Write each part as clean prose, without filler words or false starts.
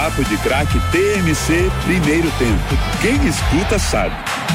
Papo de Craque TMC Primeiro Tempo. Quem escuta sabe.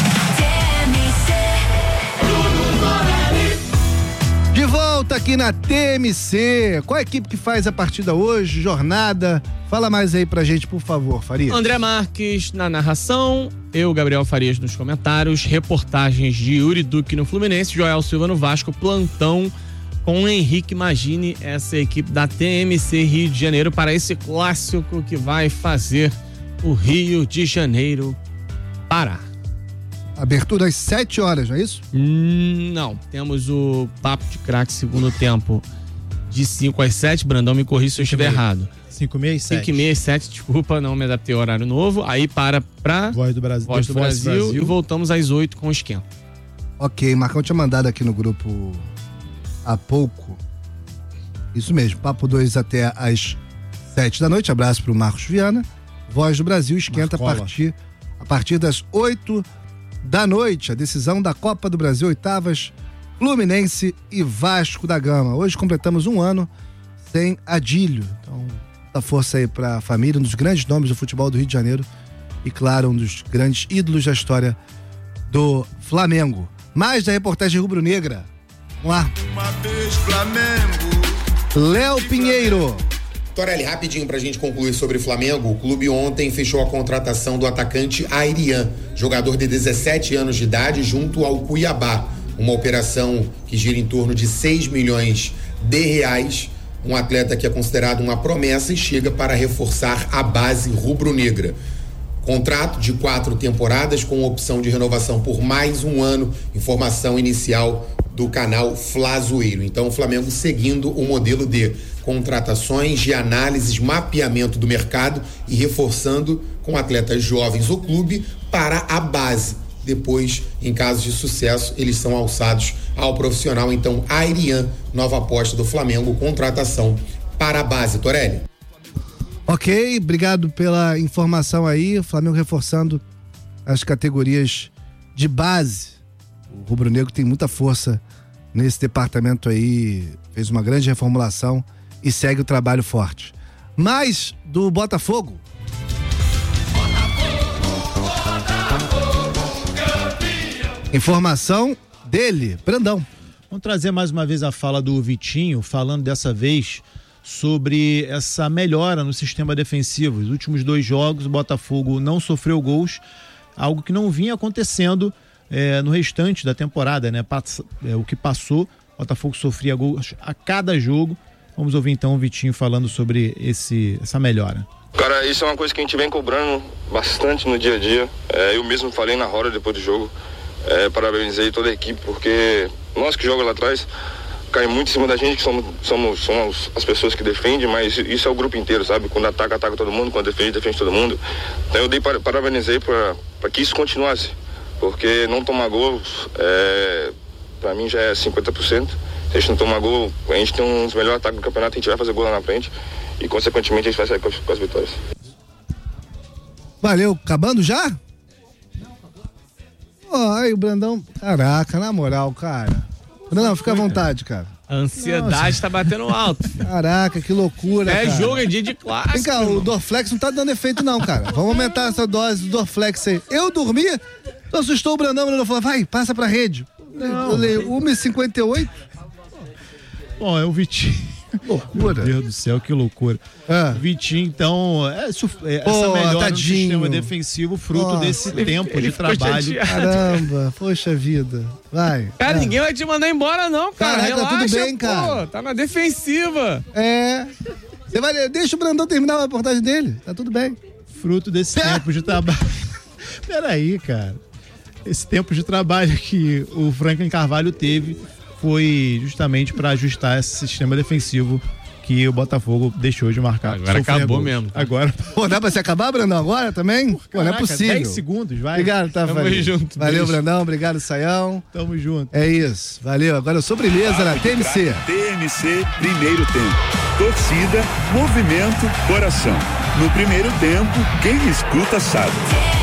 De volta aqui na TMC. Qual a equipe que faz a partida hoje? Jornada. Fala mais aí pra gente, por favor, Farias. André Marques na narração, eu, Gabriel Farias, nos comentários, reportagens de Yuri Duque no Fluminense, Joel Silva no Vasco, plantão com Henrique Magini, essa equipe da TMC Rio de Janeiro, para esse clássico que vai fazer o Rio de Janeiro parar. Abertura às 7 horas, não é isso? Não, temos o Papo de Craque segundo tempo de 5 às 7, Brandão me corrija se eu estiver errado. 5h30 às 7. 5h30 às 7, desculpa, não me adaptei ao horário novo, aí pra Voz do Brasil e voltamos às 8 com o Esquenta. Ok, Marcão tinha mandado aqui no grupo há pouco, isso mesmo, Papo 2 até às 7 da noite, abraço pro Marcos Viana, Voz do Brasil, Esquenta a partir das 8 da noite, a decisão da Copa do Brasil, oitavas, Fluminense e Vasco da Gama. Hoje completamos um ano sem Adílio, então dá força aí pra família, um dos grandes nomes do futebol do Rio de Janeiro e claro, um dos grandes ídolos da história do Flamengo. Mais da reportagem rubro-negra, vamos lá. Uma vez Flamengo. Léo Pinheiro. Torelli, rapidinho pra gente concluir sobre o Flamengo. O clube ontem fechou a contratação do atacante Airian, jogador de 17 anos de idade, junto ao Cuiabá. Uma operação que gira em torno de 6 milhões de reais. Um atleta que é considerado uma promessa e chega para reforçar a base rubro-negra. Contrato de 4 temporadas com opção de renovação por mais um ano. Informação inicial do canal Flazoeiro. Então o Flamengo seguindo o modelo de contratações, de análises, mapeamento do mercado e reforçando com atletas jovens o clube para a base. Depois, em caso de sucesso, eles são alçados ao profissional. Então, Airian, nova aposta do Flamengo, contratação para a base. Torelli. Ok, obrigado pela informação aí. O Flamengo reforçando as categorias de base. O rubro-negro tem muita força nesse departamento aí, fez uma grande reformulação e segue o trabalho forte. Mais do Botafogo. Informação dele, Brandão. Vamos trazer mais uma vez a fala do Vitinho, falando dessa vez sobre essa melhora no sistema defensivo. Os últimos 2 jogos, o Botafogo não sofreu gols, algo que não vinha acontecendo no restante da temporada, né? O que passou, o Botafogo sofria gols a cada jogo. Vamos ouvir então o Vitinho falando sobre essa melhora. Cara, isso é uma coisa que a gente vem cobrando bastante no dia a dia. Eu mesmo falei na roda depois do jogo. Parabenizei toda a equipe, porque nós que jogamos lá atrás cai muito em cima da gente, que somos as pessoas que defendem, mas isso é o grupo inteiro, sabe? Quando ataca todo mundo, quando defende todo mundo. Então eu parabenizei para que isso continuasse, porque não tomar gols, para mim já é 50%. Se a gente não tomar gol, a gente tem um dos melhores ataques do campeonato, a gente vai fazer gol lá na frente e consequentemente a gente vai sair com as vitórias. Valeu, acabando já? Ai, o Brandão, caraca, na moral, cara. Brandão, fica à vontade, cara. A ansiedade tá batendo alto. Caraca, que loucura, cara. Jogo, é dia de clássico. Vem cá, o Dorflex não tá dando efeito não, cara. Vamos aumentar essa dose do Dorflex aí. Eu dormi, assustou o Brandão falou, vai, passa pra rede. Eu leio 1h58. Bom, é o Vitinho. Loucura. Meu Deus do céu, que loucura. Vitinho, então, essa melhora no sistema defensivo, fruto desse tempo de trabalho. Caramba, poxa vida. Vai. Cara, ninguém vai te mandar embora não, cara. Caraca, relaxa, tudo bem, cara. Pô, tá na defensiva. Deixa o Brandão terminar a reportagem dele, tá tudo bem. Fruto desse tempo de trabalho. Peraí, cara. Esse tempo de trabalho que o Franklin Carvalho teve foi justamente para ajustar esse sistema defensivo que o Botafogo deixou de marcar. Agora acabou mesmo. Agora. Pô, dá pra se acabar, Brandão, agora também? Pô, não é possível. 10 segundos, vai. Obrigado, tá, Tamo junto. Valeu, Brandão, obrigado, Saião. Tamo junto. É isso, valeu. Agora sobremesa na TMC. TMC Primeiro Tempo. Torcida, movimento, coração. No primeiro tempo, quem escuta sabe.